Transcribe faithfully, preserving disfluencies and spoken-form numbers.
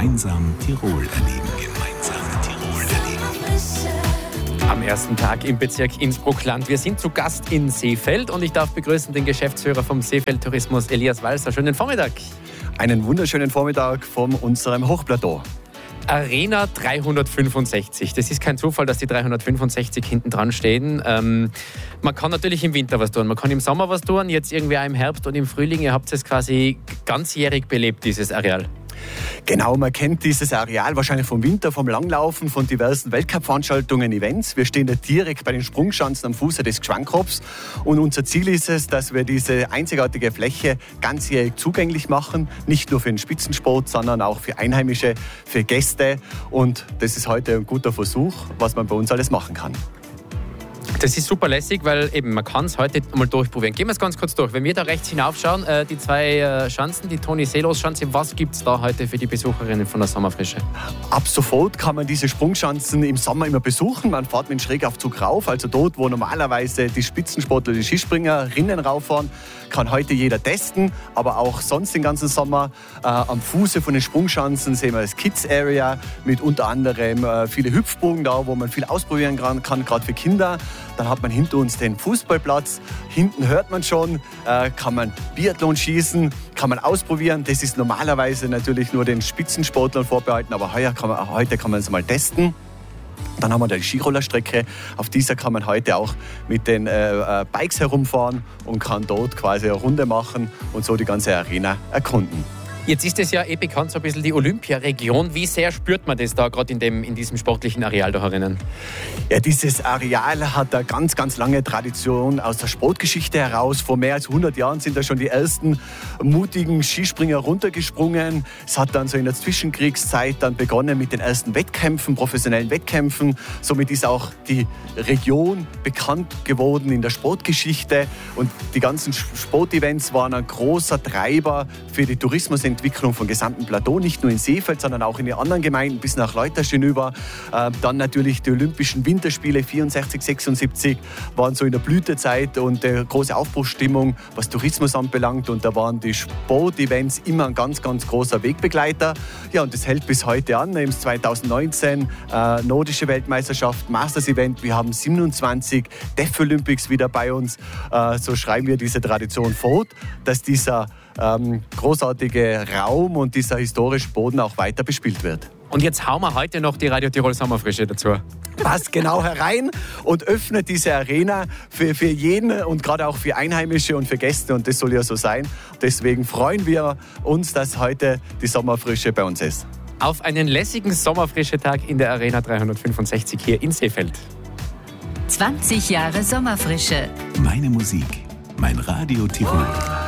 Gemeinsam Tirol erleben. Gemeinsam Tirol erleben. Am ersten Tag im Bezirk Innsbruck-Land. Wir sind zu Gast in Seefeld und ich darf begrüßen den Geschäftsführer vom Seefeld Tourismus, Elias Walser. Schönen Vormittag. Einen wunderschönen Vormittag von unserem Hochplateau. Arena dreihundertfünfundsechzig. Das ist kein Zufall, dass die dreihundertfünfundsechzig hinten dran stehen. Ähm, man kann natürlich im Winter was tun, man kann im Sommer was tun, jetzt irgendwie auch im Herbst und im Frühling. Ihr habt es quasi ganzjährig belebt, dieses Areal. Genau, man kennt dieses Areal wahrscheinlich vom Winter, vom Langlaufen, von diversen Weltcup-Veranstaltungen, Events. Wir stehen da direkt bei den Sprungschanzen am Fuße des Gschwangkopfs und unser Ziel ist es, dass wir diese einzigartige Fläche ganzjährig zugänglich machen, nicht nur für den Spitzensport, sondern auch für Einheimische, für Gäste, und das ist heute ein guter Versuch, was man bei uns alles machen kann. Das ist super lässig, weil eben man kann es heute mal durchprobieren. Gehen wir es ganz kurz durch. Wenn wir da rechts hinaufschauen, äh, die zwei äh, Schanzen, die Toni-Seelos-Schanze, was gibt es da heute für die Besucherinnen von der Sommerfrische? Ab sofort kann man diese Sprungschanzen im Sommer immer besuchen. Man fährt mit dem Schrägaufzug rauf, also dort, wo normalerweise die Spitzensportler, die Skispringerinnen rauffahren, kann heute jeder testen, aber auch sonst den ganzen Sommer. Äh, am Fuße von den Sprungschanzen sehen wir das Kids Area mit unter anderem äh, viele Hüpfburgen da, wo man viel ausprobieren kann, kann gerade für Kinder. Dann hat man hinter uns den Fußballplatz. Hinten hört man schon, äh, kann man Biathlon schießen, kann man ausprobieren. Das ist normalerweise natürlich nur den Spitzensportlern vorbehalten, aber heuer kann man, heute kann man es mal testen. Dann haben wir da die Skirollerstrecke. Auf dieser kann man heute auch mit den äh, Bikes herumfahren und kann dort quasi eine Runde machen und so die ganze Arena erkunden. Jetzt ist es ja eh bekannt, so ein bisschen die Olympiaregion. Wie sehr spürt man das da gerade in, dem, in diesem sportlichen Areal da herinnen? Ja, dieses Areal hat eine ganz, ganz lange Tradition aus der Sportgeschichte heraus. Vor mehr als hundert Jahren sind da schon die ersten mutigen Skispringer runtergesprungen. Es hat dann so in der Zwischenkriegszeit dann begonnen mit den ersten Wettkämpfen, professionellen Wettkämpfen. Somit ist auch die Region bekannt geworden in der Sportgeschichte. Und die ganzen Sportevents waren ein großer Treiber für die Tourismusentwicklung vom gesamten Plateau, nicht nur in Seefeld, sondern auch in den anderen Gemeinden bis nach Leutasch hinüber. Äh, dann natürlich die Olympischen Winterspiele vierundsechzig, sechsundsiebzig waren so in der Blütezeit und äh, große Aufbruchsstimmung, was Tourismus anbelangt, und da waren die Sportevents immer ein ganz, ganz großer Wegbegleiter. Ja, und das hält bis heute an. Eben zweitausendneunzehn äh, Nordische Weltmeisterschaft, Masters-Event, wir haben siebenundzwanzig Deaf-Olympics wieder bei uns. Äh, so schreiben wir diese Tradition fort, dass dieser ähm, großartige Raum und dieser historische Boden auch weiter bespielt wird. Und jetzt hauen wir heute noch die Radio Tirol Sommerfrische dazu. Passt genau herein und öffnet diese Arena für, für jeden und gerade auch für Einheimische und für Gäste, und das soll ja so sein. Deswegen freuen wir uns, dass heute die Sommerfrische bei uns ist. Auf einen lässigen Sommerfrische-Tag in der Arena dreihundertfünfundsechzig hier in Seefeld. zwanzig Jahre Sommerfrische. Meine Musik, mein Radio Tirol.